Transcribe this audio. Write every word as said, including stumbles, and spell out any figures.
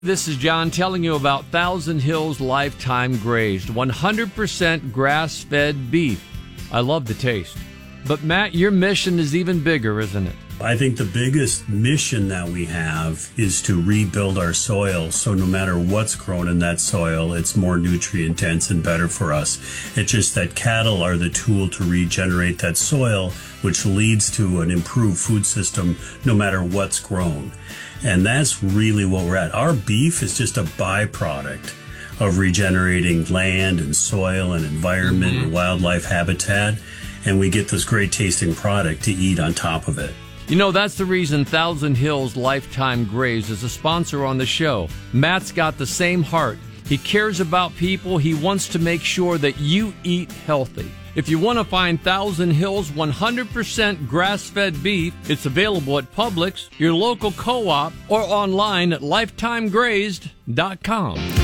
This is John telling you about Thousand Hills Lifetime Grazed, one hundred percent grass-fed beef. I love the taste. But Matt, your mission is even bigger, isn't it? I think the biggest mission that we have is to rebuild our soil, so no matter what's grown in that soil, it's more nutrient dense and better for us. It's just that cattle are the tool to regenerate that soil, which leads to an improved food system no matter what's grown. And that's really what we're at. Our beef is just a byproduct of regenerating land and soil and environment mm-hmm. and wildlife habitat, and we get this great tasting product to eat on top of it. You know, that's the reason Thousand Hills Lifetime Grazed is a sponsor on the show. Matt's got the same heart. He cares about people. He wants to make sure that you eat healthy. If you want to find Thousand Hills one hundred percent grass-fed beef, it's available at Publix, your local co-op, or online at lifetime grazed dot com.